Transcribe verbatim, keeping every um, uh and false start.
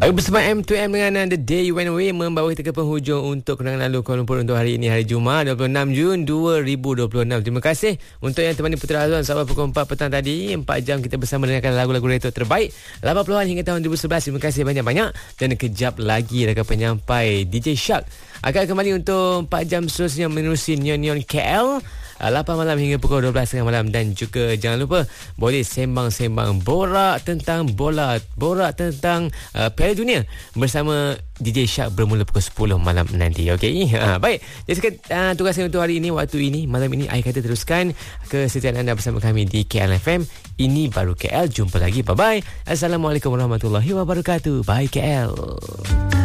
Baik, bersama M dua M dengan The Day You Went Away membawa kita ke penghujung untuk kenangan lalu Kuala Lumpur untuk hari ini, hari Jumaat dua puluh enam Jun dua ribu dua puluh enam. Terima kasih untuk yang temani Putra Azwan sampai pukul empat petang tadi. empat jam kita bersama dengarkan lagu-lagu retro terbaik lapan puluhan hingga tahun dua ribu sebelas. Terima kasih banyak-banyak. Dan kejap lagi rakan penyampai D J Shark akan kembali untuk empat jam seterusnya menerusi Neon Neon K L lapan malam hingga pukul dua belas tengah malam. Dan juga jangan lupa boleh sembang-sembang, borak tentang bola, borak tentang uh, Piala Dunia bersama D J Shark bermula pukul sepuluh malam nanti. Okey. Ha, baik. Jadi sekian uh, tugas saya untuk hari ini, waktu ini, malam ini. Akhir kata teruskan kesetiaan anda bersama kami di K L F M. Ini baru K L. Jumpa lagi. Bye-bye. Assalamualaikum warahmatullahi wabarakatuh. Bye K L.